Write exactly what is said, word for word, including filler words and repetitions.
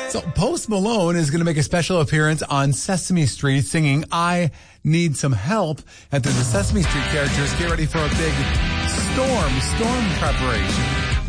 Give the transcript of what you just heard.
So Post Malone is going to make a special appearance on Sesame Street singing I Need Some Help. And the Sesame Street characters get ready for a big storm, storm preparation.